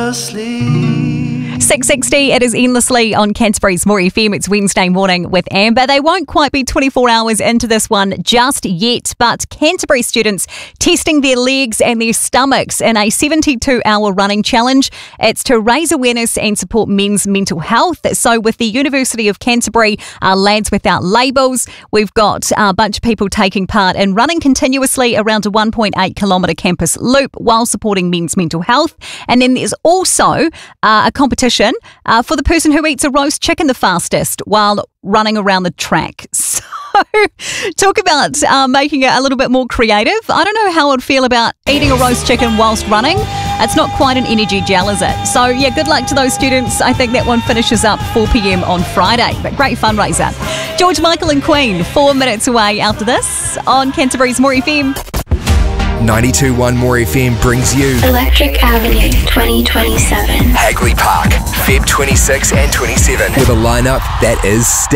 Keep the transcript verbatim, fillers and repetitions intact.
endlessly. six sixty, it is endlessly on Canterbury's More F M. It's Wednesday morning with Amber. They won't quite be twenty-four hours into this one just yet, but Canterbury students testing their legs and their stomachs in a seventy-two hour running challenge. It's to raise awareness and support men's mental health. So with the University of Canterbury, uh, Lads Without Labels, we've got a bunch of people taking part in running continuously around a one point eight kilometre campus loop while supporting men's mental health. And then there's also uh, a competition Uh, for the person who eats a roast chicken the fastest while running around the track. So, talk about uh, making it a little bit more creative. I don't know how I'd feel about eating a roast chicken whilst running. It's not quite an energy gel, is it? So, yeah, good luck to those students. I think that one finishes up four p.m. on Friday, but great fundraiser. George Michael and Queen, four minutes away after this on Canterbury's More F M. ninety-two point one More F M brings you Electric Avenue twenty twenty-seven. Hagley Park, February twenty-sixth and twenty-seventh, with a lineup that is stacked.